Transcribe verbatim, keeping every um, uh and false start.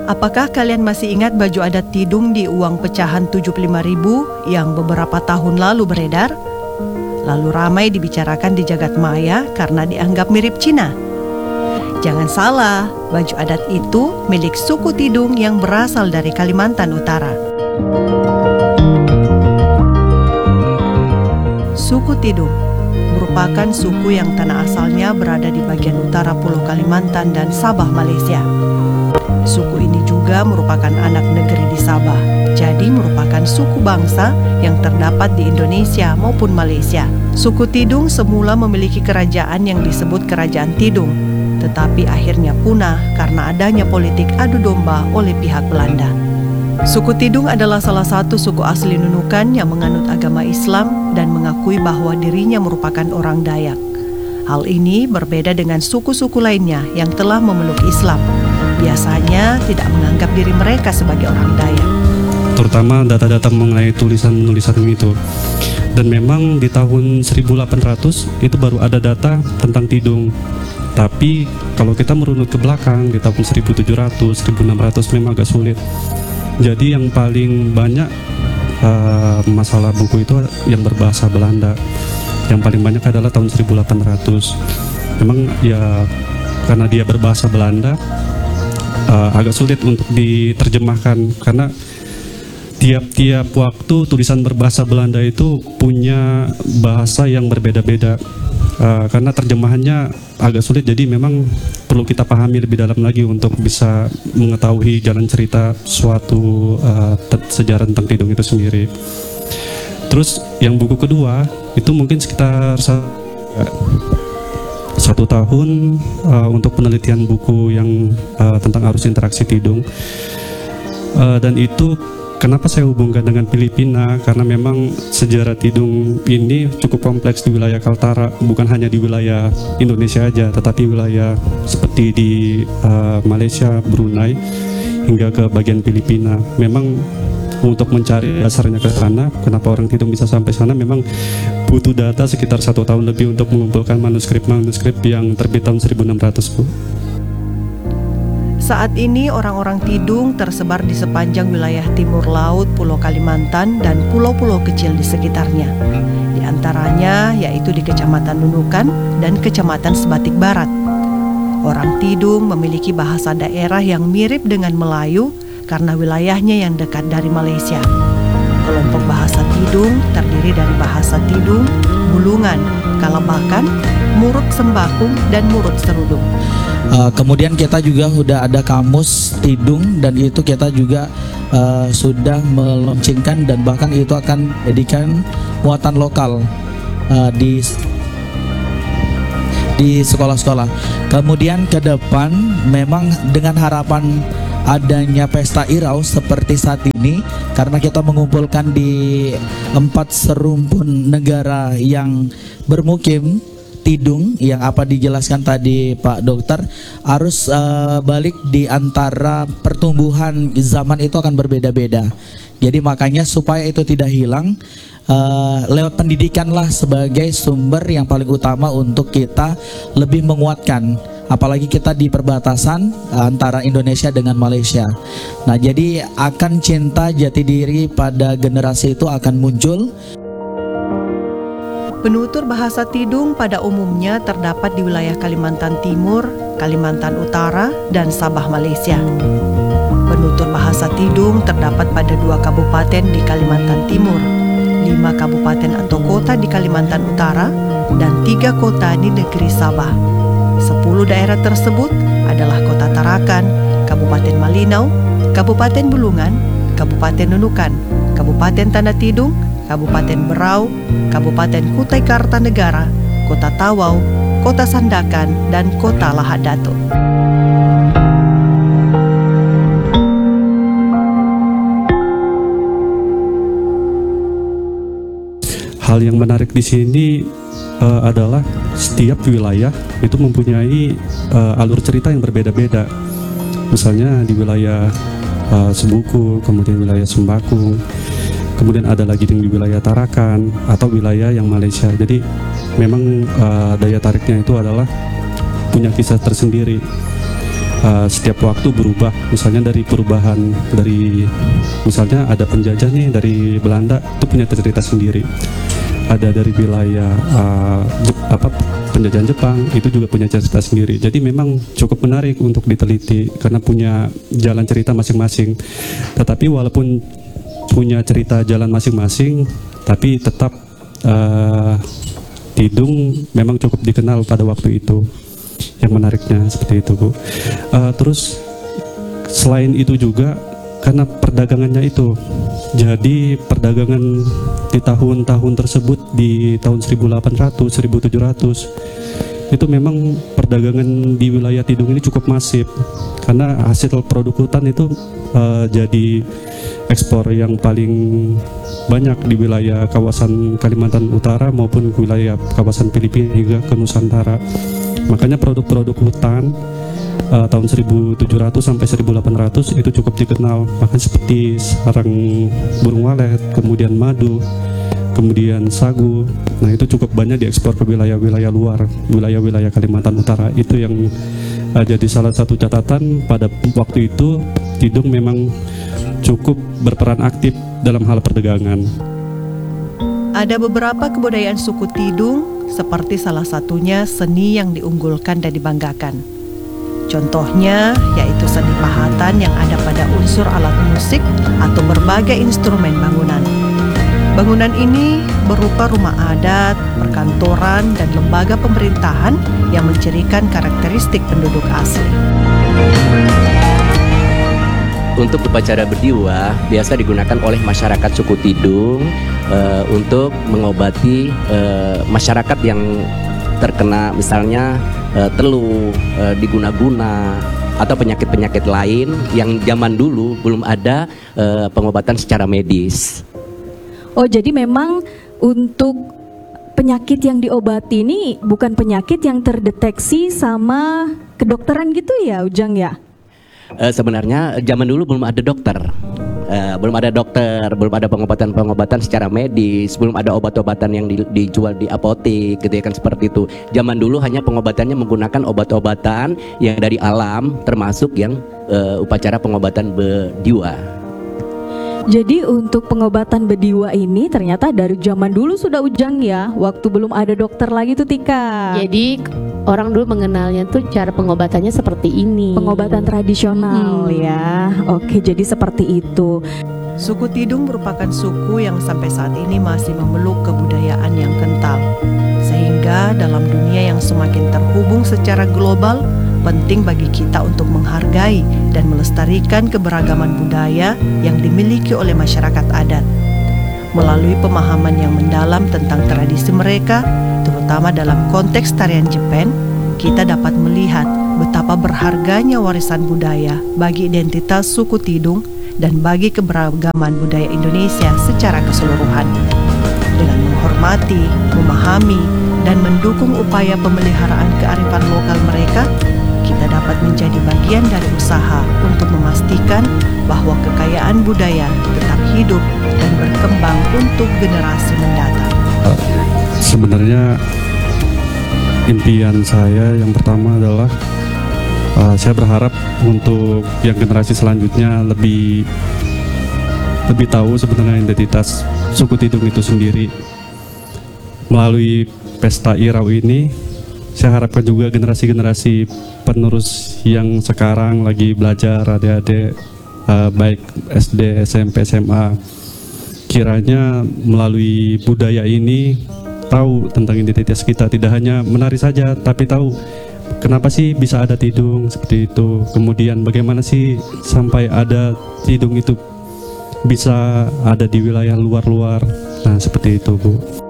Apakah kalian masih ingat baju adat Tidung di uang pecahan tujuh puluh lima ribu yang beberapa tahun lalu beredar? Lalu ramai dibicarakan di jagat maya karena dianggap mirip Cina. Jangan salah, baju adat itu milik suku Tidung yang berasal dari Kalimantan Utara. Suku Tidung merupakan suku yang tanah asalnya berada di bagian utara Pulau Kalimantan dan Sabah, Malaysia. Suku ini juga merupakan anak negeri di Sabah, jadi merupakan suku bangsa yang terdapat di Indonesia maupun Malaysia. Suku Tidung semula memiliki kerajaan yang disebut Kerajaan Tidung, tetapi akhirnya punah karena adanya politik adu domba oleh pihak Belanda. Suku Tidung adalah salah satu suku asli Nunukan yang menganut agama Islam dan mengakui bahwa dirinya merupakan orang Dayak. Hal ini berbeda dengan suku-suku lainnya yang telah memeluk Islam. Biasanya tidak menganggap diri mereka sebagai orang Dayak. Terutama data-data mengenai tulisan-tulisan itu. Dan memang di tahun seribu delapan ratus itu baru ada data tentang Tidung. Tapi kalau kita merunut ke belakang di tahun seribu tujuh ratus, seribu enam ratus memang agak sulit. Jadi yang paling banyak uh, masalah buku itu yang berbahasa Belanda. Yang paling banyak adalah tahun seribu delapan ratus. Memang ya karena dia berbahasa Belanda, Uh, agak sulit untuk diterjemahkan karena tiap-tiap waktu tulisan berbahasa Belanda itu punya bahasa yang berbeda-beda, uh, karena terjemahannya agak sulit, jadi memang perlu kita pahami lebih dalam lagi untuk bisa mengetahui jalan cerita suatu uh, sejarah tentang Tidung itu sendiri. Terus yang buku kedua itu mungkin sekitar satu tahun uh, untuk penelitian buku yang uh, tentang arus interaksi Tidung, uh, dan itu kenapa saya hubungkan dengan Filipina, karena memang sejarah Tidung ini cukup kompleks di wilayah Kaltara, bukan hanya di wilayah Indonesia aja, tetapi wilayah seperti di uh, Malaysia, Brunei, hingga ke bagian Filipina. Memang untuk mencari dasarnya ke sana, kenapa orang Tidung bisa sampai sana, memang butuh data sekitar satu tahun lebih untuk mengumpulkan manuskrip-manuskrip yang terbit tahun seribu enam ratus, Bu. Saat ini orang-orang Tidung tersebar di sepanjang wilayah timur laut Pulau Kalimantan dan pulau-pulau kecil di sekitarnya. Di antaranya yaitu di Kecamatan Nunukan dan Kecamatan Sebatik Barat. Orang Tidung memiliki bahasa daerah yang mirip dengan Melayu karena wilayahnya yang dekat dari Malaysia. Kelompok bahasa Tidung terdiri dari bahasa Tidung, Bulungan, Kalabakan, Murut Sembakung, dan Murut Serudung. Uh, kemudian kita juga sudah ada kamus Tidung, dan itu kita juga uh, sudah meluncurkan dan bahkan itu akan jadikan muatan lokal uh, di di sekolah-sekolah. Kemudian ke depan memang dengan harapan adanya pesta Irau seperti saat ini, karena kita mengumpulkan di empat serumpun negara yang bermukim Tidung, yang apa dijelaskan tadi Pak Dokter, arus uh, balik di antara pertumbuhan zaman itu akan berbeda-beda. Jadi makanya supaya itu tidak hilang, uh, lewat pendidikanlah sebagai sumber yang paling utama untuk kita lebih menguatkan. Apalagi kita di perbatasan antara Indonesia dengan Malaysia. Nah, jadi akan cinta jati diri pada generasi itu akan muncul. Penutur bahasa Tidung pada umumnya terdapat di wilayah Kalimantan Timur, Kalimantan Utara, dan Sabah, Malaysia. Penutur bahasa Tidung terdapat pada dua kabupaten di Kalimantan Timur, lima kabupaten atau kota di Kalimantan Utara, dan tiga kota di negeri Sabah. Sepuluh daerah tersebut adalah Kota Tarakan, Kabupaten Malinau, Kabupaten Bulungan, Kabupaten Nunukan, Kabupaten Tanah Tidung, Kabupaten Berau, Kabupaten Kutai Kartanegara, Kota Tawau, Kota Sandakan, dan Kota Lahad Datu. Hal yang menarik di sini uh, adalah setiap wilayah itu mempunyai uh, alur cerita yang berbeda-beda. Misalnya di wilayah uh, Sebuku, kemudian wilayah Sembakung, kemudian ada lagi di wilayah Tarakan atau wilayah yang Malaysia. Jadi memang uh, daya tariknya itu adalah punya kisah tersendiri. uh, setiap waktu berubah. Misalnya dari perubahan dari misalnya ada penjajah nih dari Belanda, itu punya cerita sendiri. Ada dari wilayah uh, Jep, apa penjajahan Jepang, itu juga punya cerita sendiri. Jadi memang cukup menarik untuk diteliti karena punya jalan cerita masing-masing. Tetapi walaupun punya cerita jalan masing-masing, tapi tetap uh, Tidung memang cukup dikenal pada waktu itu. Yang menariknya seperti itu, Bu. Uh, terus selain itu juga karena perdagangannya itu, jadi perdagangan di tahun-tahun tersebut, di tahun seribu delapan ratus, seribu tujuh ratus, itu memang perdagangan di wilayah Tidung ini cukup masif karena hasil produk hutan itu uh, jadi ekspor yang paling banyak di wilayah kawasan Kalimantan Utara maupun wilayah kawasan Filipina hingga ke Nusantara. Makanya produk-produk hutan Uh, tahun seribu tujuh ratus sampai seribu delapan ratus itu cukup dikenal, bahkan seperti sarang burung walet, kemudian madu, kemudian sagu. Nah, itu cukup banyak diekspor ke wilayah-wilayah luar, wilayah-wilayah Kalimantan Utara. Itu yang uh, jadi salah satu catatan pada waktu itu. Tidung memang cukup berperan aktif dalam hal perdagangan. Ada beberapa kebudayaan suku Tidung, seperti salah satunya seni yang diunggulkan dan dibanggakan. Contohnya yaitu seni pahatan yang ada pada unsur alat musik atau berbagai instrumen bangunan. Bangunan ini berupa rumah adat, perkantoran, dan lembaga pemerintahan yang mencirikan karakteristik penduduk asli. Untuk upacara berdiwa biasa digunakan oleh masyarakat suku Tidung uh, untuk mengobati uh, masyarakat yang terkena misalnya uh, teluh, uh, diguna-guna, atau penyakit-penyakit lain yang zaman dulu belum ada uh, pengobatan secara medis. Oh, jadi memang untuk penyakit yang diobati ini bukan penyakit yang terdeteksi sama kedokteran gitu ya, Ujang ya? Uh, sebenarnya zaman dulu belum ada dokter. Uh, belum ada dokter, belum ada pengobatan-pengobatan secara medis, belum ada obat-obatan yang di, dijual di apotek, gitu ya kan, seperti itu. Zaman dulu hanya pengobatannya menggunakan obat-obatan yang dari alam, termasuk yang uh, upacara pengobatan bediwa. Jadi untuk pengobatan bediwa ini ternyata dari zaman dulu sudah, Ujang ya, waktu belum ada dokter lagi tuh, Tika. Jadi orang dulu mengenalnya tuh cara pengobatannya seperti ini. Pengobatan tradisional hmm. ya. Oke, jadi seperti itu. Suku Tidung merupakan suku yang sampai saat ini masih memeluk kebudayaan yang kental. Sehingga dalam dunia yang semakin terhubung secara global, penting bagi kita untuk menghargai dan melestarikan keberagaman budaya yang dimiliki oleh masyarakat adat. Melalui pemahaman yang mendalam tentang tradisi mereka, terutama dalam konteks tarian Jepen, kita dapat melihat betapa berharganya warisan budaya bagi identitas suku Tidung dan bagi keberagaman budaya Indonesia secara keseluruhan. Dengan menghormati, memahami, dan mendukung upaya pemeliharaan kearifan lokal mereka, kita dapat menjadi bagian dari usaha untuk memastikan bahwa kekayaan budaya tetap hidup dan berkembang untuk generasi mendatang. Sebenarnya impian saya yang pertama adalah uh, saya berharap untuk yang generasi selanjutnya lebih lebih tahu sebenarnya identitas suku Tidung itu sendiri. Melalui pesta Irau ini, saya harapkan juga generasi-generasi penerus yang sekarang lagi belajar, adik-adik uh, baik S D, S M P, S M A, kiranya melalui budaya ini tahu tentang identitas kita, tidak hanya menari saja, tapi tahu kenapa sih bisa ada Tidung seperti itu, kemudian bagaimana sih sampai ada Tidung itu bisa ada di wilayah luar-luar. Nah, seperti itu, Bu.